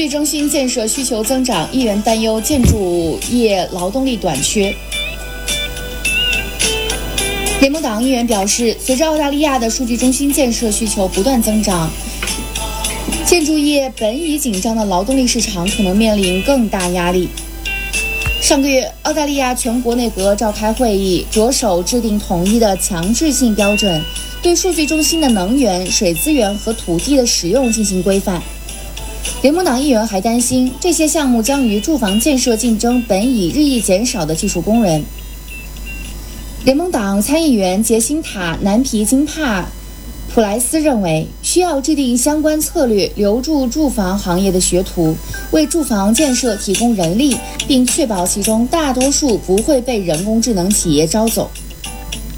中心建设需求增长，议员担忧建筑业劳动力短缺。联盟党议员表示，随着澳大利亚的数据中心建设需求不断增长，建筑业本已紧张的劳动力市场可能面临更大压力。上个月，澳大利亚全国内阁召开会议，着手制定统一的强制性标准，对数据中心的能源、水资源和土地的使用进行规范。联盟党议员还担心，这些项目将与住房建设竞争本已日益减少的技术工人。联盟党参议员杰辛塔·南皮金帕普莱斯认为，需要制定相关策略，留住住房行业的学徒，为住房建设提供人力，并确保其中大多数不会被人工智能企业招走。